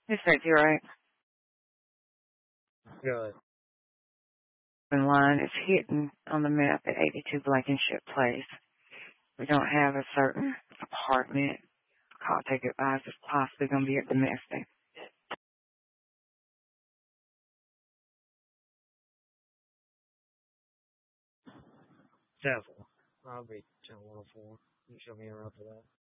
This ain't you, right? Good. The line is hidden on the map at 82 Blankenship Place. We don't have a certain apartment. Call take advice is possibly going to be at domestic. Devil. I'll be 10-104. You show me around for that.